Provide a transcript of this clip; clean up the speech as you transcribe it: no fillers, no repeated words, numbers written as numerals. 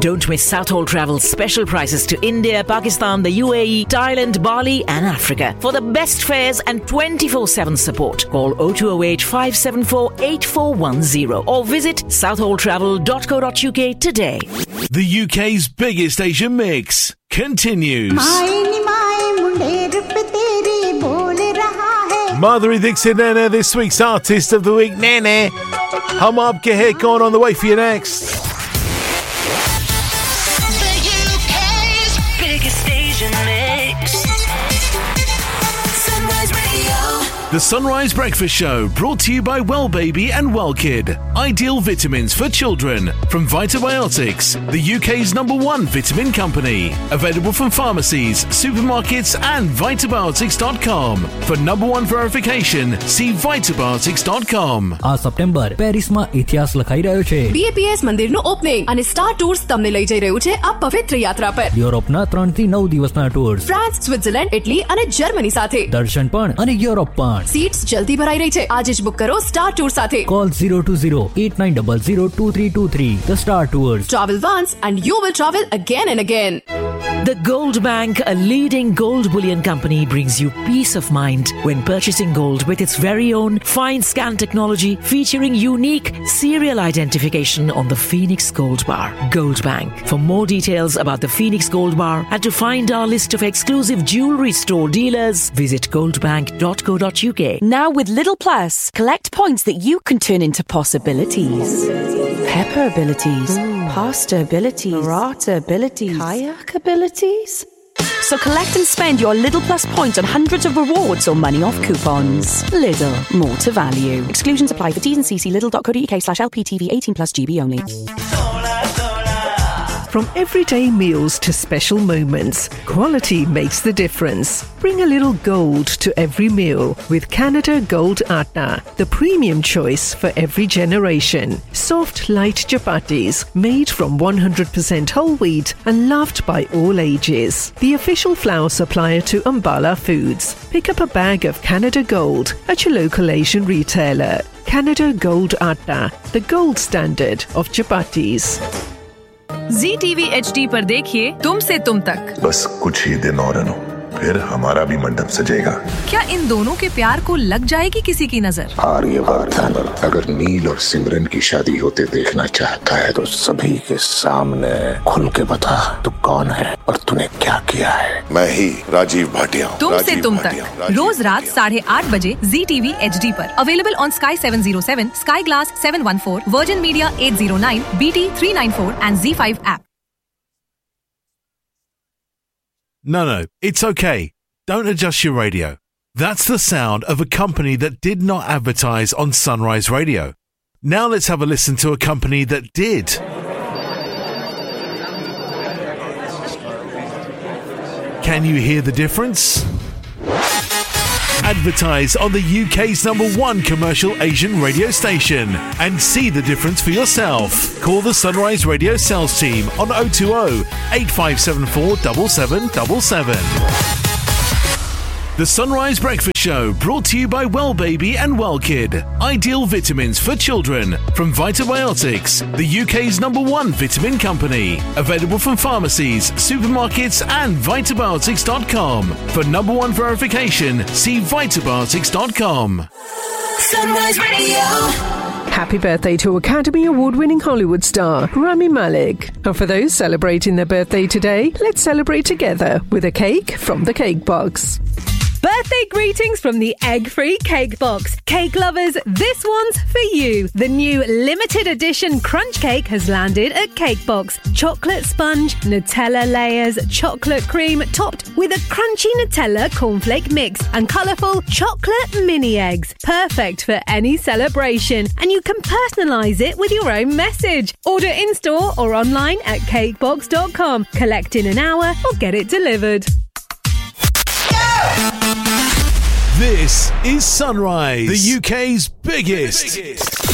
Don't miss Southall Travel's special prices to India, Pakistan, the UAE, Thailand, Bali and Africa. For the best fares and 24/7 support, call 0208 574 8410 or visit southalltravel.co.uk today. The UK's biggest Asian mix continues. Madhuri Dixit Nene, this week's Artist of the Week. Nene, hum aapke hai kaun on the way for you next. The Sunrise Breakfast Show, brought to you by Well Baby and Well Kid. Ideal vitamins for children from Vitabiotics, the UK's #1 vitamin company. Available from pharmacies, supermarkets and vitabiotics.com. For #1 verification, see vitabiotics.com. આ September પેરિસમાં ઇતિહાસ લખાઈ રહ્યો છે. BAPS મંદિરનું opening અને star tours તમને લઈ જઈ રહ્યું છે આ પવિત્ર યાત્રા પર. યુરોપના 3 થી 9 દિવસના ટૂર્સ. ફ્રાન્સ, સ્વિટ્ઝરલેન્ડ, ઇટલી અને જર્મની સાથે. દર્શન પણ અને યુરોપ પણ. सीट्स जल्दी भराई रही है. आज ज बुक करो स्टार टूर साथे. Call 020-8900-2323. The Star Tours. Travel once and you will travel again and again. The Gold Bank, a leading gold bullion company, brings you peace of mind when purchasing gold with its very own fine scan technology featuring unique serial identification on the Phoenix Gold Bar. Gold Bank. For more details about the Phoenix Gold Bar and to find our list of exclusive jewellery store dealers, visit goldbank.co.uk. Now with Lidl Plus, collect points that you can turn into possibilities. Pepper abilities, pasta abilities, burrata abilities, kayak abilities. So collect and spend your Lidl Plus points on hundreds of rewards or money off coupons. Lidl, more to value. Exclusions apply for T's and C's. Lidl.co.uk/LPTV 18+ GB only. From everyday meals to special moments, quality makes the difference. Bring a little gold to every meal with Canada Gold Atna, the premium choice for every generation. Soft, light chapatis made from 100% whole wheat and loved by all ages. The official flour supplier to Umbala Foods. Pick up a bag of Canada Gold at your local Asian retailer. Canada Gold Atna, the gold standard of chapatis. ZTV HD पर देखिए तुम से तुम तक. बस कुछ ही दिन और अनु, फिर हमारा भी मंडप सजेगा. क्या इन दोनों के प्यार को लग जाएगी किसी की नजर? आर्यवर्धन अगर नील और सिमरन की शादी होते देखना चाहता है तो सभी के सामने खुल के बता तू कौन है और तूने क्या किया है. मैं ही राजीव भाटिया. तुम से तुम तक रोज रात 8:30 बजे ZTV HD पर. Available on Sky 707, Sky Glass 714, Virgin Media 809, BT 394 and Z5 app. No, it's okay. Don't adjust your radio. That's the sound of a company that did not advertise on Sunrise Radio. Now let's have a listen to a company that did. Can you hear the difference? Advertise on the UK's #1 commercial Asian radio station and see the difference for yourself. Call the Sunrise Radio sales team on 020 8574 7777. The Sunrise Breakfast Show, brought to you by Well Baby and Well Kid. Ideal vitamins for children from Vitabiotics, the UK's #1 vitamin company. Available from pharmacies, supermarkets and vitabiotics.com. For #1 verification, see vitabiotics.com. Sunrise Radio. Happy birthday to Academy Award-winning Hollywood star Rami Malek. And for those celebrating their birthday today, let's celebrate together with a cake from the Cake Box. Birthday greetings from the Egg-Free Cake Box. Cake lovers, this one's for you. The new limited edition crunch cake has landed at Cake Box. Chocolate sponge, Nutella layers, chocolate cream topped with a crunchy Nutella cornflake mix and colourful chocolate mini eggs. Perfect for any celebration. And you can personalise it with your own message. Order in-store or online at cakebox.com. Collect in an hour or get it delivered. This is Sunrise, the UK's biggest